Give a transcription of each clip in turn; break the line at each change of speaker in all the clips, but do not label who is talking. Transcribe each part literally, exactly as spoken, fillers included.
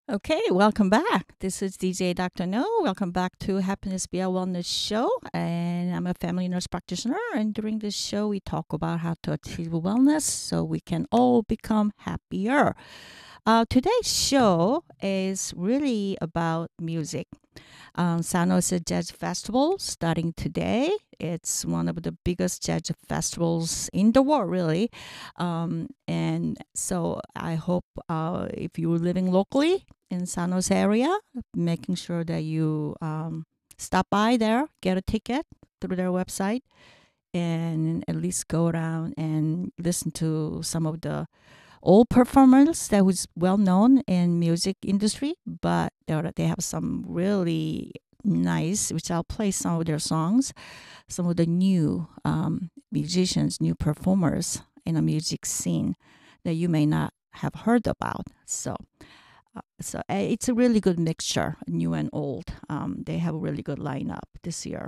Okay, welcome back. This is D J doctor No. Welcome back to Happiness Via Wellness Show. And I'm a family nurse practitioner. And during this show, we talk about how to achieve wellness so we can all become happier. Uh, today's show is really about music. Um, San Jose Jazz Festival starting today. It's one of the biggest jazz festivals in the world, really. Um, and so I hope uh, if you're living locally in San Jose area, making sure that you um, stop by there, get a ticket through their website, and at least go around and listen to some of the old performers that was well known in music industry, but they they have some really nice, which I'll play some of their songs, some of the new um, musicians, new performers in a music scene that you may not have heard about. So, uh, so uh, it's a really good mixture, new and old. Um, they have a really good lineup this year.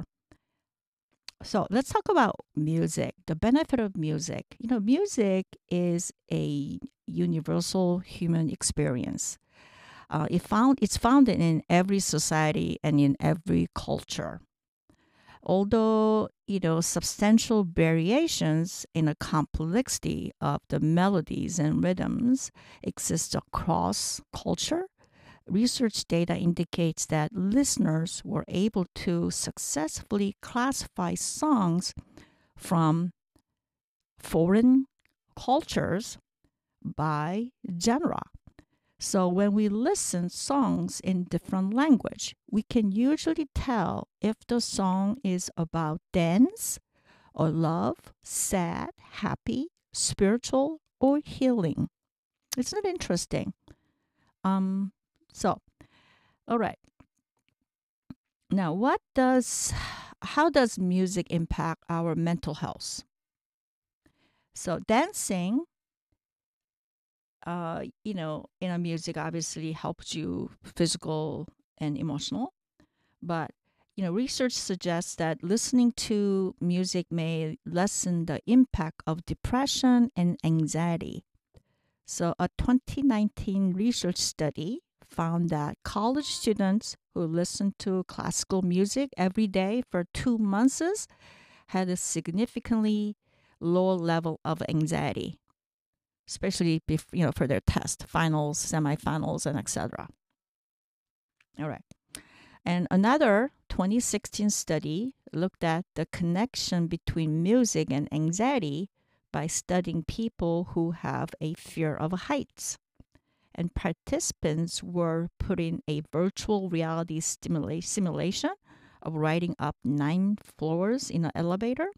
So let's talk about music, the benefit of music. You know, music is a universal human experience. Uh, it found it's found in every society and in every culture. Although you know substantial variations in the complexity of the melodies and rhythms exist across culture, research data indicates that listeners were able to successfully classify songs from foreign cultures by genre. So when we listen songs in different language, we can usually tell if the song is about dance or love, sad, happy, spiritual, or healing. Isn't it interesting? Um, so, all right. Now, what does how does music impact our mental health? So, dancing, uh, you know, in a music obviously helps you physical and emotional, but you know, research suggests that listening to music may lessen the impact of depression and anxiety. So, a twenty nineteen research study found that college students who listened to classical music every day for two months had a significantly lower level of anxiety, especially bef- you know for their test, finals, semifinals, and et cetera. All right. And another twenty sixteen study looked at the connection between music and anxiety by studying people who have a fear of heights. And participants were put in a virtual reality stimula- simulation of riding up nine floors in an elevator.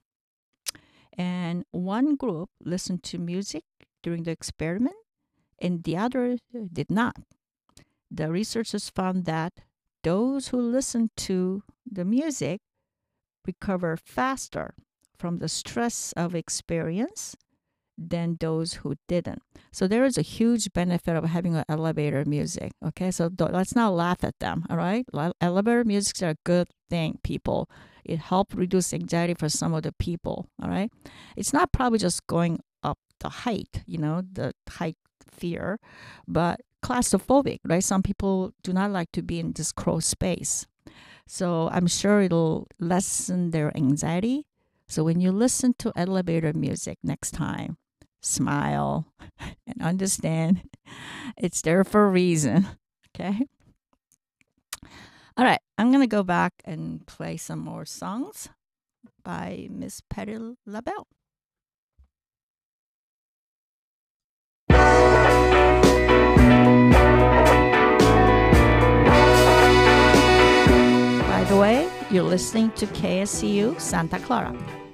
And one group listened to music during the experiment, and the other did not. The researchers found that those who listened to the music recover faster from the stress of experience than those who didn't. So there is a huge benefit of having an elevator music. Okay, so th- let's not laugh at them. All right, Le- elevator music are a good thing, people. It helped reduce anxiety for some of the people. All right, it's not probably just going up the height, you know, the height fear, but claustrophobic, right? Some people do not like to be in this closed space. So I'm sure it'll lessen their anxiety. So when you listen to elevator music next time, smile and understand it's there for a reason. Okay. All right. I'm going to go back and play some more songs by Miss Patti LaBelle. By the way, you're listening to K S C U Santa Clara.